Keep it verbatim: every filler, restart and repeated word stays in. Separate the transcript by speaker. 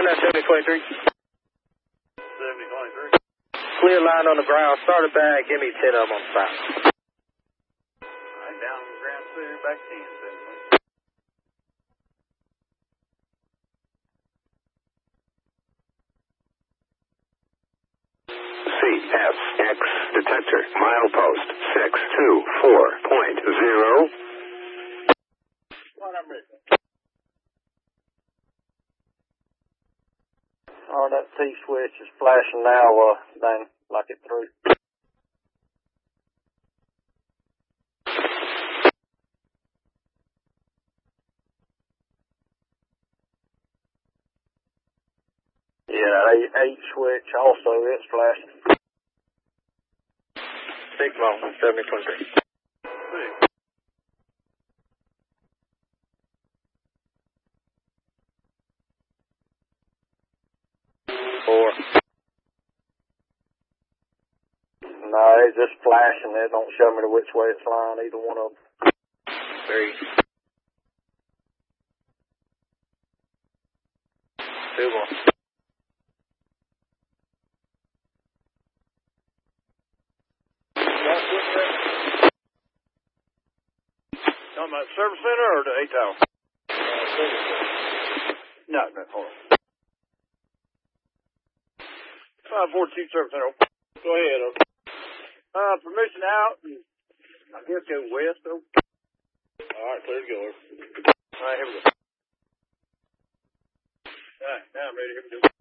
Speaker 1: Coming at seventy twenty-three.
Speaker 2: seventy twenty-three.
Speaker 1: Clear line on the ground. Start it back. Give me ten of them on the side.
Speaker 2: Alright, down on the ground clear, back ten.
Speaker 3: C F X detector, milepost six two four point zero.
Speaker 2: What number is it?
Speaker 4: Oh, that T-switch is flashing now, uh, dang, like it through. Yeah, that eight, eight switch also, it's flashing.
Speaker 1: Six mile, seventy twenty-three.
Speaker 2: Six.
Speaker 1: Four.
Speaker 4: No, it's just flashing. It don't show me the which way it's flying, either one of them.
Speaker 1: Three. Two more.
Speaker 2: Talking about service center or the A tower? No, no, hold on. five four two service center. Go ahead. Okay. Uh, permission out, and I guess go west, though. All right, clear to go. All right, here we go. All right, now I'm ready. Here we go.